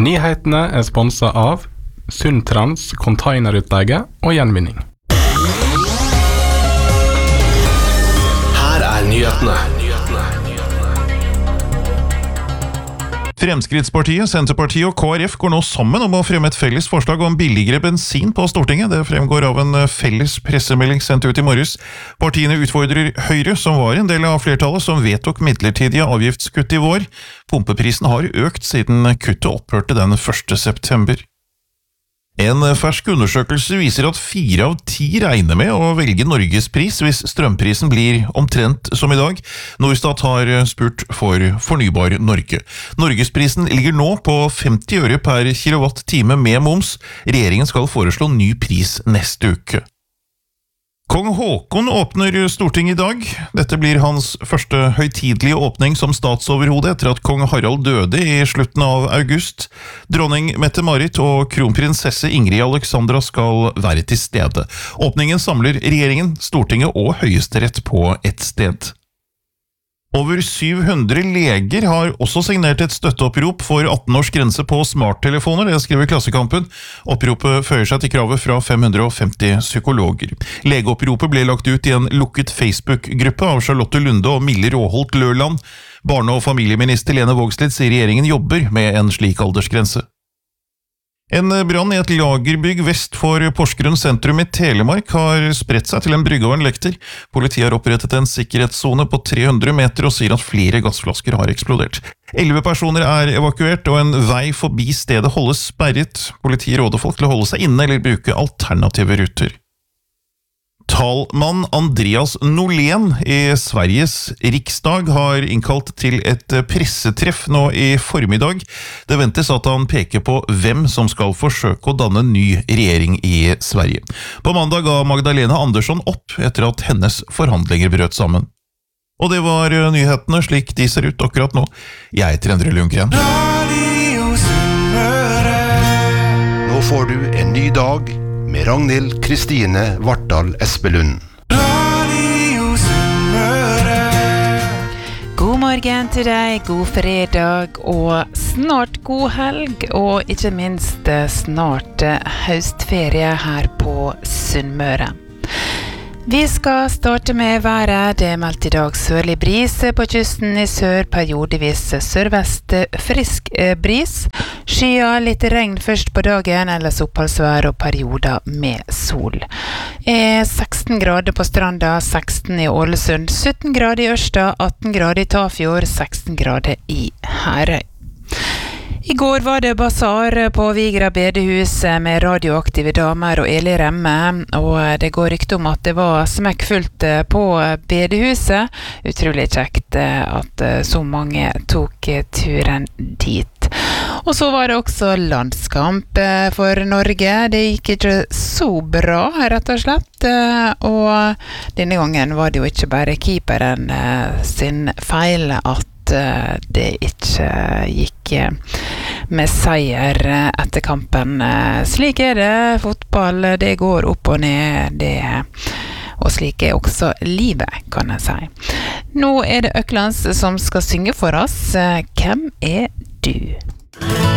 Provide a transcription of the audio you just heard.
Nyhetene sponset av Sundtrans containerutleie og gjenvinning. Her nyhetene. Fremskrittspartiet, Senterpartiet og KrF går nå sammen om å fremme et felles forslag om billigere bensin på Stortinget. Det fremgår av en felles pressemelding sendt ut i morges. Partiene utfordrer Høyre, som var en del av flertallet, som vedtok midlertidige avgiftskutt i vår. Pumpeprisen har økt siden kuttet opphørte den 1. september. En fersk undersøkelse viser at 4 av 10 regner med å velge Norgespris hvis strømprisen blir omtrent som i dag. Norstat har spurt for Fornybar Norge. Norgesprisen ligger nå på 50 øre per kilowatt-time med moms. Regjeringen skal foreslå ny pris neste uke. Kong Håkon åpner Stortinget i dag. Dette blir hans første høytidelige åpning som statsoverhode etter at kong Harald døde i slutten av august. Dronning Mette-Marit og kronprinsesse Ingrid Alexandra skal være til stede. Åpningen samler regjeringen, Stortinget og Høyesterett på ett sted. Over 700 leger har også signert et støtteopprop for 18-års grense på smarttelefoner, det skriver Klassekampen. Oppropet føyer seg til kravet fra 550 psykologer. Legeoppropet ble lagt ut i en lukket Facebook-gruppe av Charlotte Lunde og Mille Råholt Løland. Barne- og familieminister Lene Vågslid sier regjeringen jobber med en slik aldersgrense. En brann i et lagerbygg vest for Porsgrunn sentrum i Telemark har spredt seg til en brygge og en lekter. Politiet har opprettet en sikkerhetszone på 300 meter og sier at flere gassflasker har eksplodert. 11 personer er evakuert, og en vei forbi stedet holdes sperret. Politiet råder folk til å holde seg inne eller bruke alternative ruter. Talmann Andreas Norlén i Sveriges riksdag har innkalt til et pressetreff nå i formiddag. Det ventes at han peker på hvem som skal forsøke å danne ny regjering i Sverige. På mandag ga Magdalena Andersson opp etter at hennes forhandlinger brøt sammen. Og det var nyhetene slik de ser ut akkurat nå. Jeg heter Endre Lundgren. Nå får du en ny dag med Ragnhild Kristine Vartdal Espelund. God morgen til deg, god fredag og snart god helg, og ikke minst snart høstferie her på Sunnmøre. Vi skal starte med været. Det er meldt i dag sørlig bris på kysten i sør, periodevis sørvest frisk bris. Skyer, litt regn først på dagen, ellers oppholdsvær og perioder med sol. 16 grader på Stranda, 16 i Ålesund, 17 grader i Ørsta, 18 grader i Tafjord, 16 grader i Herøy. I går var det basar på Vigra bedehus med radioaktive damer og Eli Remme, og det går rykte om at det var smekkfullt på bedehuset. Utrolig kjekt at så mange tok turen dit. Og så var det også landskamp for Norge. Det gikk ikke så bra, rett og slett. Og denne gangen var det jo ikke bare keeperen sin feil at det ikke gikk med seier etter kampen. Slik er det, fotball, det går opp og ned, og slik er også livet, kan jeg si. Nå er det Øklands som skal synge for oss. Hvem er du?